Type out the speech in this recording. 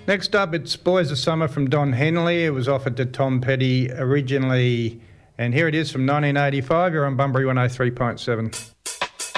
Next up, it's Boys of Summer from Don Henley. It was offered to Tom Petty originally, and here it is from 1985. You're on Bunbury 103.7.